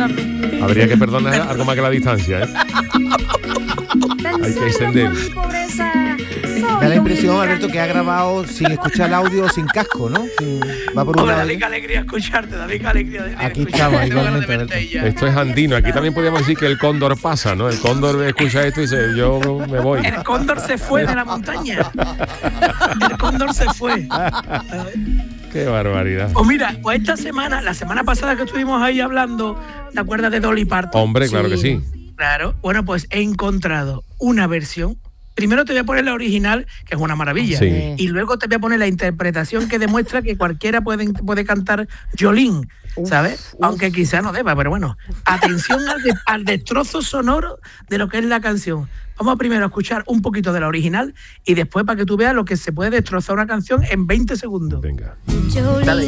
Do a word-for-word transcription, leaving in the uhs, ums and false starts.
perdóname. Habría que perdonar algo más que la distancia, ¿eh? Hay que extender. Da la impresión, Alberto, que ha grabado sin escuchar el audio, sin casco, ¿no? Sin, va por un Hombre, lado. David, qué alegría escucharte, David, qué alegría de Aquí escucharte. estamos, igualmente, Alberto. Esto es andino. Aquí también podríamos decir que el cóndor pasa, ¿no? El cóndor escucha esto y dice, yo me voy. El cóndor se fue de la montaña. El cóndor se fue. Qué barbaridad. Pues mira, pues esta semana, la semana pasada que estuvimos ahí hablando, ¿te acuerdas de Dolly Parton? Hombre, claro que sí. Claro. Bueno, pues he encontrado una versión. Primero te voy a poner la original, que es una maravilla. Sí. Y luego te voy a poner la interpretación que demuestra que cualquiera puede, puede cantar Jolene, ¿sabes? Uf, Aunque uf. quizá no deba, pero bueno. Atención al, de, al destrozo sonoro de lo que es la canción. Vamos primero a escuchar un poquito de la original y después para que tú veas lo que se puede destrozar una canción en veinte segundos. Venga. Dale.